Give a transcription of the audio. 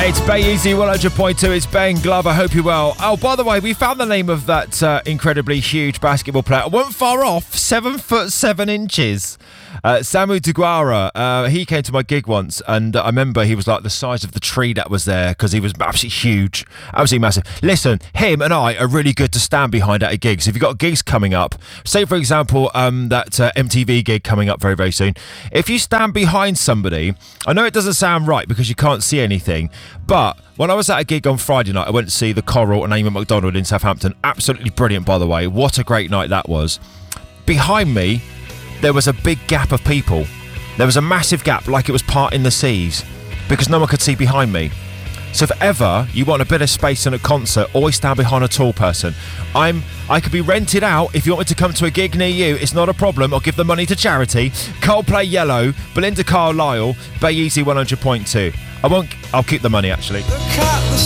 It's Bay Easy 100.2. It's Ben Glover. Hope you're well. Oh, by the way, we found the name of that incredibly huge basketball player. I wasn't far off. 7'7". Samu Deguara. He came to my gig once, and I remember he was like the size of the tree that was there because he was absolutely huge, absolutely massive. Listen, him and I are really good to stand behind at a gig. So if you've got gigs coming up, say for example that MTV gig coming up very, very soon, if you stand behind somebody, I know it doesn't sound right because you can't see anything, but when I was at a gig on Friday night, I went to see The Coral and Amy McDonald in Southampton. Absolutely brilliant, by the way. What a great night that was. Behind me, there was a big gap of people. There was a massive gap, like it was parting the seas, because no one could see behind me. So if ever you want a bit of space in a concert, always stand behind a tall person. I could be rented out if you want me to come to a gig near you. It's not a problem. I'll give the money to charity. Coldplay Yellow, Belinda Carlisle, Bay Easy 100.2. I'll keep the money actually. Look at the